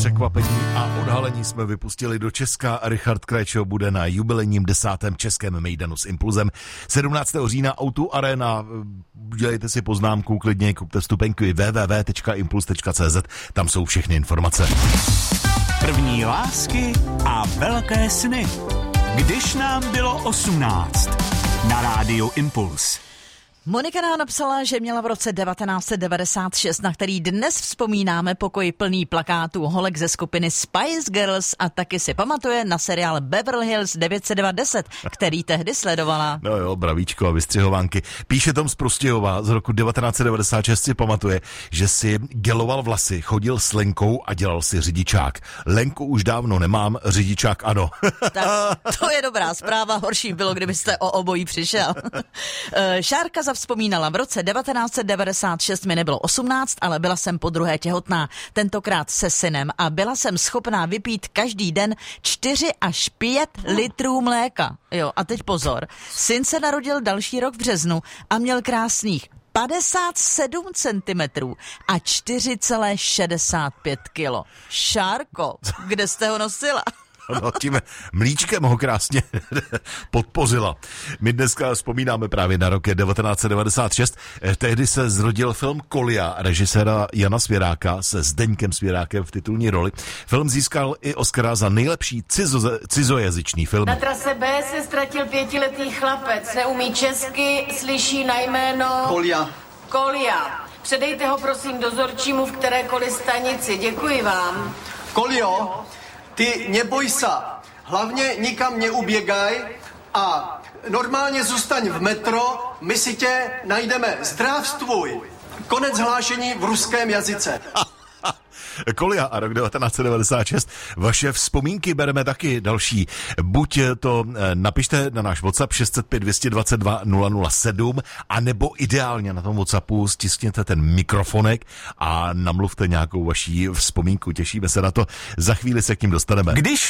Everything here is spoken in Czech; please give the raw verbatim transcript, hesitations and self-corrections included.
Překvapení a odhalení jsme vypustili do Česka. Richard Krejčo bude na jubilejním desátém českém mejdanu s Impulzem. sedmnáctého října Auto Arena. Udělejte si poznámku, klidně kupte vstupenky w w w tečka impuls tečka c z. Tam jsou všechny informace. První lásky a velké sny. Když nám bylo osmnáct. Na rádiu Impuls. Monika nám napsala, že měla v roce devatenáct set devadesát šest, na který dnes vzpomínáme, pokoj plný plakátů holek ze skupiny Spice Girls a taky si pamatuje na seriál Beverly Hills devět set deset, který tehdy sledovala. No jo, bravíčko a vystřihovánky. Píše Tom z Prostějova z roku devatenáct set devadesát šest si pamatuje, že si geloval vlasy, chodil s Lenkou a dělal si řidičák. Lenku už dávno nemám, řidičák ano. Tak to je dobrá zpráva, horší bylo, kdybyste o obojí přišel. Šárka zavzpomínala, v roce devatenáct set devadesát šest mi nebylo osmnáct, ale byla jsem podruhé těhotná, tentokrát se synem a byla jsem schopná vypít každý den čtyři až pět litrů mléka. Jo, a teď pozor, syn se narodil další rok v březnu a měl krásných padesát sedm centimetrů a čtyři celá šedesát pět kilo. Šárko, kde jste ho nosila? No, tím mlíčkem ho krásně podpořila. My dneska vzpomínáme právě na rok devatenáct set devadesát šest. Tehdy se zrodil film Kolia režiséra Jana Svěráka se Zdeňkem Svěrákem v titulní roli. Film získal i Oscara za nejlepší cizo, cizojazyčný film. Na trase B se ztratil pětiletý chlapec. Neumí česky, slyší na jméno... Kolia. Kolia. Předejte ho prosím dozorčímu v kterékoliv stanici. Děkuji vám. Kolio, ty neboj sa, hlavně nikam neuběgaj a normálně zůstaň v metro, my si tě najdeme. Zdravstvуj. Konec hlášení v ruském jazyce. Kolia a rok devatenáct set devadesát šest. Vaše vzpomínky bereme taky další. Buď to napište na náš WhatsApp šest set pět dvě dva dva nula nula sedm, anebo ideálně na tom WhatsAppu stiskněte ten mikrofonek a namluvte nějakou vaší vzpomínku. Těšíme se na to. Za chvíli se k ním dostaneme. Když